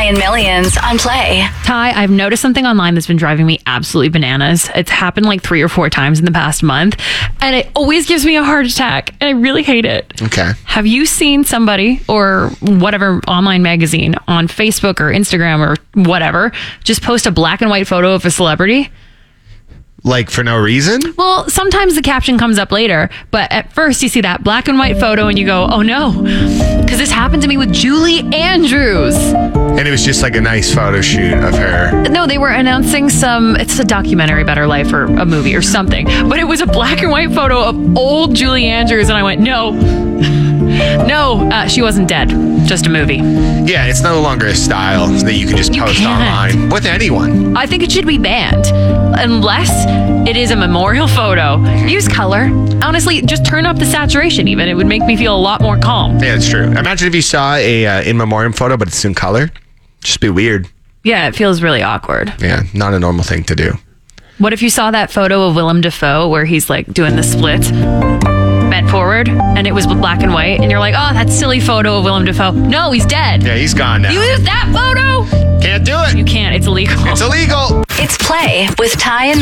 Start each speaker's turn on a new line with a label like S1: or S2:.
S1: in Millions on Play.
S2: Ty, I've noticed something online that's been driving me absolutely bananas. It's happened like 3 or 4 times in the past month, and it always gives me a heart attack, and I really hate it.
S3: Okay.
S2: Have you seen somebody or whatever online magazine on Facebook or Instagram or whatever just post a black and white photo of a celebrity?
S3: Like for no reason?
S2: Well, sometimes the caption comes up later, but at first you see that black and white photo and you go, oh no. Because this happened to me with Julie Andrews.
S3: And it was just like a nice photo shoot of her.
S2: No, they were announcing it's a documentary about her life or a movie or something. But it was a black and white photo of old Julie Andrews. And I went, no, she wasn't dead. Just a movie.
S3: Yeah, it's no longer a style that you can just post online with anyone.
S2: I think it should be banned. Unless it is a memorial photo. Use color. Honestly, just turn up the saturation even. It would make me feel a lot more calm.
S3: Yeah, it's true. Imagine if you saw a in memoriam photo, but it's in color. Just be weird.
S2: Yeah, it feels really awkward.
S3: Yeah, not a normal thing to do.
S2: What if you saw that photo of Willem Dafoe where he's like doing the split, bent forward, and it was black and white, and you're like, oh, that silly photo of Willem Dafoe. No, he's dead.
S3: Yeah, he's gone now.
S2: You used that photo?
S3: Can't do it.
S2: You can't. It's illegal.
S3: It's illegal.
S1: It's Play with Ty and